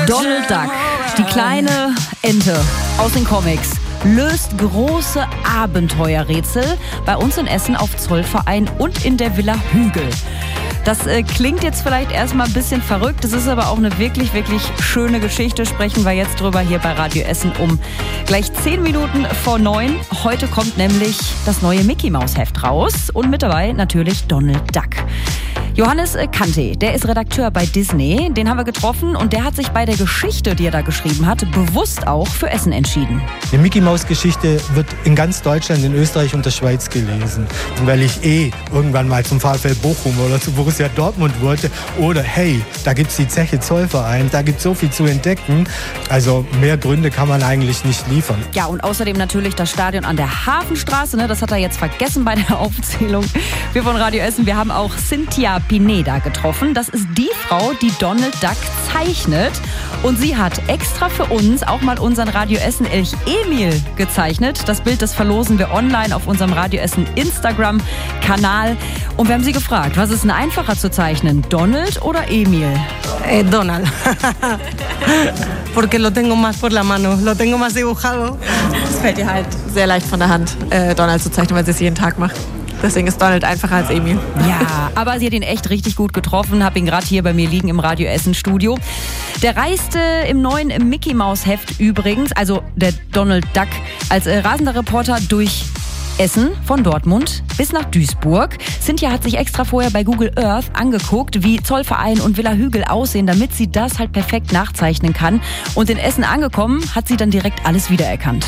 Donald Duck, die kleine Ente aus den Comics, löst große Abenteuerrätsel bei uns in Essen auf Zollverein und in der Villa Hügel. Das klingt jetzt vielleicht erstmal ein bisschen verrückt, es ist aber auch eine wirklich, wirklich schöne Geschichte. Sprechen wir jetzt drüber hier bei Radio Essen um gleich 10 Minuten vor 9. Heute kommt nämlich das neue Mickey-Maus-Heft raus und mit dabei natürlich Donald Duck. Johannes Kante, der ist Redakteur bei Disney, den haben wir getroffen und der hat sich bei der Geschichte, die er da geschrieben hat, bewusst auch für Essen entschieden. Die Mickey-Maus-Geschichte wird in ganz Deutschland, in Österreich und der Schweiz gelesen. Und weil ich irgendwann mal zum VfL Bochum oder zu Borussia Dortmund wollte oder hey, da gibt's die Zeche Zollverein, da gibt's so viel zu entdecken. Also mehr Gründe kann man eigentlich nicht liefern. Ja, und außerdem natürlich das Stadion an der Hafenstraße, ne? Das hat er jetzt vergessen bei der Aufzählung. Wir von Radio Essen, wir haben auch Cynthia Pineda getroffen. Das ist die Frau, die Donald Duck zeichnet. Und sie hat extra für uns auch mal unseren Radio Essen Elch Emil gezeichnet. Das Bild, das verlosen wir online auf unserem Radio Essen Instagram-Kanal. Und wir haben sie gefragt, was ist denn einfacher zu zeichnen, Donald oder Emil? Donald. Porque lo tengo más por la mano, lo tengo más dibujado. Es fällt ihr halt sehr leicht von der Hand, Donald zu zeichnen, weil sie es jeden Tag macht. Deswegen ist Donald einfacher als Emil. Ja, aber sie hat ihn echt richtig gut getroffen. Hab ihn gerade hier bei mir liegen im Radio Essen Studio. Der reiste im neuen Mickey-Maus-Heft übrigens, also der Donald Duck, als rasender Reporter durch Essen von Dortmund bis nach Duisburg. Cynthia hat sich extra vorher bei Google Earth angeguckt, wie Zollverein und Villa Hügel aussehen, damit sie das halt perfekt nachzeichnen kann. Und in Essen angekommen, hat sie dann direkt alles wiedererkannt.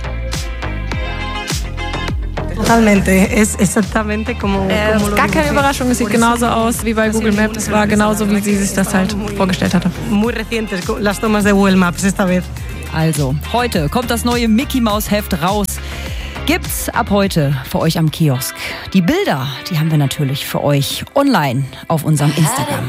Totalmente, es exactamente como Gar keine Überraschung, es sieht genauso aus wie bei Google Maps. Es war genauso, wie sie sich das halt vorgestellt hatte. muy recientes, las tomas de Google Maps esta vez. Also, heute kommt das neue Mickey-Maus-Heft raus. Gibt's ab heute für euch am Kiosk. Die Bilder, die haben wir natürlich für euch online auf unserem Instagram.